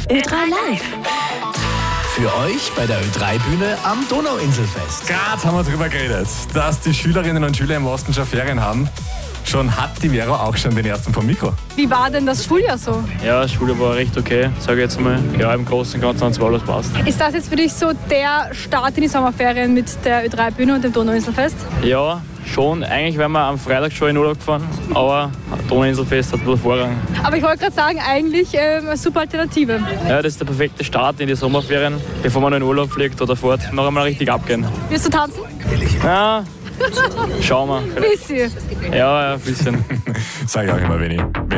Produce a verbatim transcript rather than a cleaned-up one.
Ö drei Live. Für euch bei der Ö drei Bühne am Donauinselfest. Gerade haben wir darüber geredet, dass die Schülerinnen und Schüler im Osten schon Ferien haben. Schon hat die Vero auch schon den ersten vom Mikro. Wie war denn das Schuljahr so? Ja, das Schuljahr war recht okay, sage ich jetzt mal. Ja, im Großen und Ganzen hat es alles passt. Ist das jetzt für dich so der Start in die Sommerferien mit der Ö drei Bühne und dem Donauinselfest? Ja, schon. Eigentlich wären wir am Freitag schon in Urlaub gefahren, aber Donauinselfest hat ein bisschen Vorrang. Aber ich wollte gerade sagen, eigentlich ähm, eine super Alternative. Ja, das ist der perfekte Start in die Sommerferien, bevor man in den Urlaub fliegt oder fährt. Noch einmal richtig abgehen. Wirst du tanzen? Ja, schauen wir. Bisschen. Ja, ja, ein bisschen. Sag ich auch immer, Benni.